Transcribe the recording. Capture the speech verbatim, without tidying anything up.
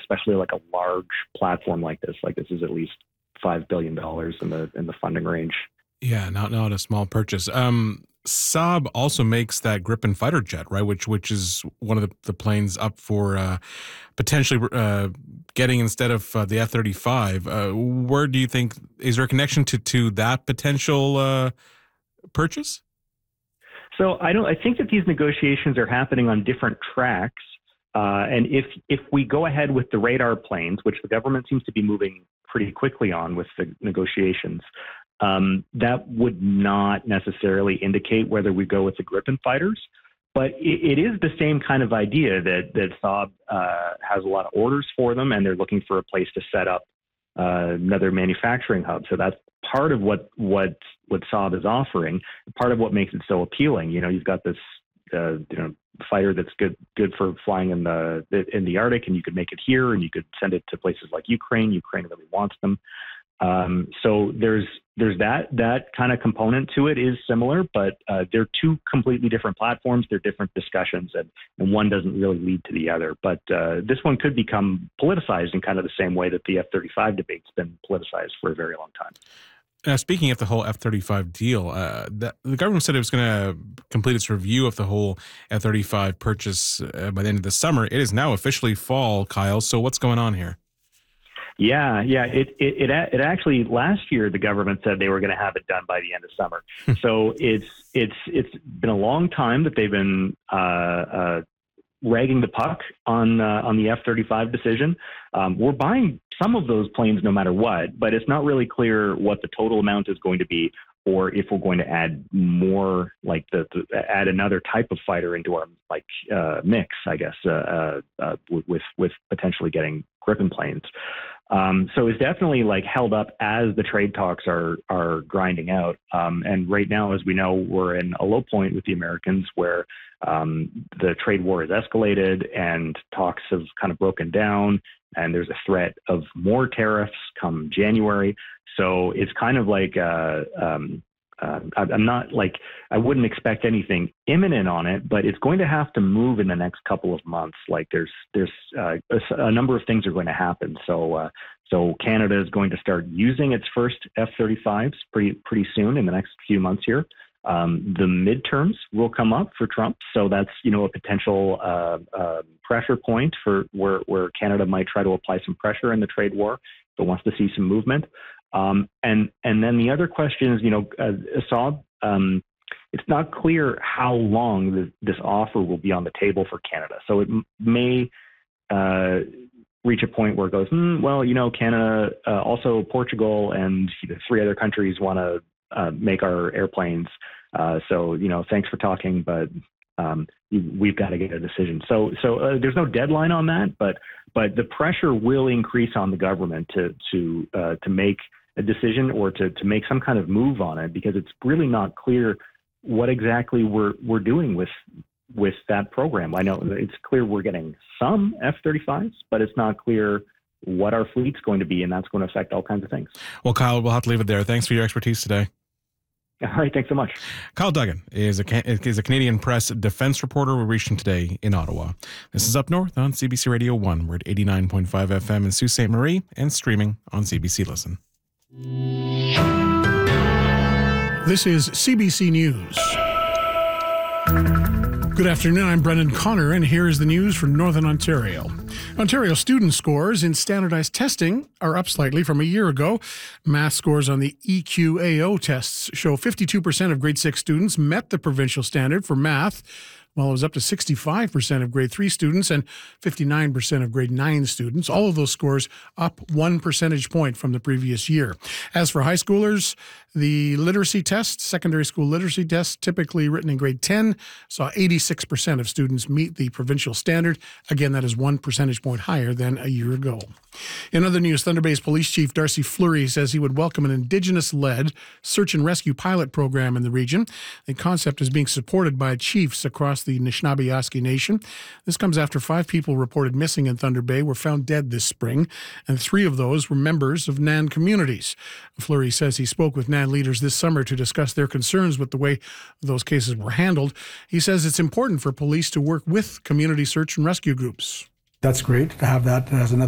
especially like a large platform like this. Like this is at least five billion dollars in the in the funding range. Yeah, not not a small purchase. Um, Saab also makes that Gripen fighter jet, right? Which which is one of the, the planes up for uh, potentially uh, getting instead of uh, the F thirty-five. Uh, where do you think, is there a connection to to that potential uh, purchase? So I don't. I think that these negotiations are happening on different tracks. Uh, and if if we go ahead with the radar planes, which the government seems to be moving pretty quickly on with the negotiations, um, that would not necessarily indicate whether we go with the Gripen fighters. But it, it is the same kind of idea that that Saab uh, has a lot of orders for them, and they're looking for a place to set up uh, another manufacturing hub. So that's part of what what what Saab is offering. Part of what makes it so appealing. You know, you've got this uh, you know fighter that's good good for flying in the in the Arctic, and you could make it here, and you could send it to places like Ukraine. Ukraine really wants them. Um, so there's there's that that kind of component to it is similar, but uh, they're two completely different platforms. They're different discussions, and, and one doesn't really lead to the other. But uh, this one could become politicized in kind of the same way that the F thirty-five debate's been politicized for a very long time. Now, speaking of the whole F thirty-five deal, uh, the, the government said it was going to complete its review of the whole F thirty-five purchase uh, by the end of the summer. It is now officially fall, Kyle. So what's going on here? Yeah, yeah. It, it it it actually last year the government said they were going to have it done by the end of summer. So it's it's it's been a long time that they've been uh, uh, ragging the puck on uh, on the F thirty-five decision. Um, we're buying some of those planes no matter what, but it's not really clear what the total amount is going to be, or if we're going to add more, like the, the add another type of fighter into our like uh, mix, I guess, uh, uh, uh, with with potentially getting Gripen planes. Um, so it's definitely like held up as the trade talks are are grinding out. Um, and right now, as we know, we're in a low point with the Americans where um, the trade war has escalated and talks have kind of broken down. And there's a threat of more tariffs come January. So it's kind of like uh, um, uh, I'm not like I wouldn't expect anything imminent on it, but it's going to have to move in the next couple of months. Like there's there's uh, a, a number of things are going to happen. So uh, so Canada is going to start using its first F thirty-fives pretty pretty soon in the next few months here. Um, the midterms will come up for Trump, so that's you know a potential uh, uh, pressure point for where where Canada might try to apply some pressure in the trade war, but wants to see some movement. Um, and and then the other question is, you know, uh, Saab, um, it's not clear how long the, this offer will be on the table for Canada. So it m- may uh, reach a point where it goes, hmm, well, you know, Canada, uh, also Portugal and you know, three other countries want to uh, make our airplanes. Uh, so, you know, thanks for talking, but um, we've got to get a decision. So so uh, there's no deadline on that, but but the pressure will increase on the government to to uh, to make a decision or to, to make some kind of move on it, because it's really not clear what exactly we're we're doing with with that program. I know it's clear we're getting some F thirty-fives, but it's not clear what our fleet's going to be, and that's going to affect all kinds of things. Well, Kyle, we'll have to leave it there. Thanks for your expertise today. All right, thanks so much. Kyle Duggan is a is a Canadian Press defense reporter. We're reaching today in Ottawa. This is Up North on C B C Radio one. We're at eighty-nine point five F M in Sault Ste. Marie and streaming on C B C Listen. This is C B C News. Good afternoon, I'm Brendan Connor, and here is the news from Northern Ontario. Ontario student scores in standardized testing are up slightly from a year ago. Math scores on the E Q A O tests show fifty-two percent of grade six students met the provincial standard for math, while it was up to sixty-five percent of grade three students and fifty-nine percent of grade nine students. All of those scores up one percentage point from the previous year. As for high schoolers, the literacy test, secondary school literacy test, typically written in grade ten, saw eighty-six percent of students meet the provincial standard. Again, that is one percentage point higher than a year ago. In other news, Thunder Bay's Police Chief Darcy Fleury says he would welcome an Indigenous-led search and rescue pilot program in the region. The concept is being supported by chiefs across the Anishinaabe Nation. This comes after five people reported missing in Thunder Bay were found dead this spring, and three of those were members of Nan communities. Fleury says he spoke with Nan leaders this summer to discuss their concerns with the way those cases were handled. He says it's important for police to work with community search and rescue groups. That's great to have that as another